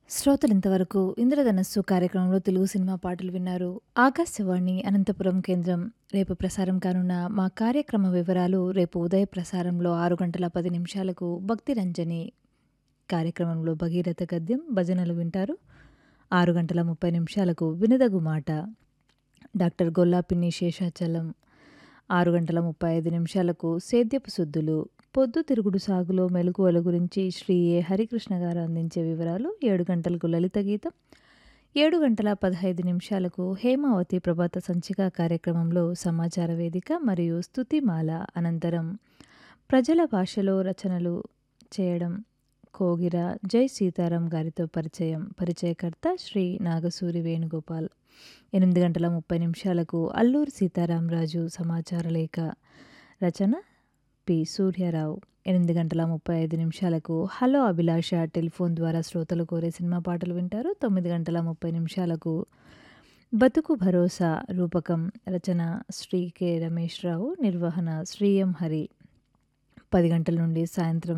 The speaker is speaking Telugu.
శ్రోతలింతవరకు ఇంద్రధనస్సు కార్యక్రమంలో తెలుగు సినిమా పాటలు విన్నారు. ఆకాశవాణి అనంతపురం కేంద్రం రేపు ప్రసారం కానున్న మా కార్యక్రమ వివరాలు. రేపు ఉదయ ప్రసారంలో 6:10 భక్తి రంజని కార్యక్రమంలో భగీరథ గద్యం భజనలు వింటారు. 6:30 వినదగు మాట డాక్టర్ గొల్లాపిన్ని శేషాచలం. 6:35 సేద్యపు సుద్దులు పొద్దుతిరుగుడు సాగులో మెలకువల గురించి శ్రీ ఏ హరికృష్ణ గారు అందించే వివరాలు. 7 గంటలకు లలిత గీతం. 7:15 హేమావతి ప్రభాత సంచిక కార్యక్రమంలో సమాచార వేదిక మరియు స్తుతిమాల. అనంతరం ప్రజల భాషలో రచనలు చేయడం కోగిర జై సీతారాం గారితో పరిచయం. పరిచయకర్త శ్రీ నాగసూరి వేణుగోపాల్. 8:30 అల్లూరి సీతారామరాజు సమాచార లేఖ. రచన పి సూర్యారావు. 8:35 హలో అభిలాష టెలిఫోన్ ద్వారా శ్రోతలు కోరే సినిమా పాటలు వింటారు. 9:30 బతుకు భరోసా రూపకం. రచన శ్రీ కె రమేష్ రావు. నిర్వహణ శ్రీ ఎం హరి. 10 గంటల నుండి సాయంత్రం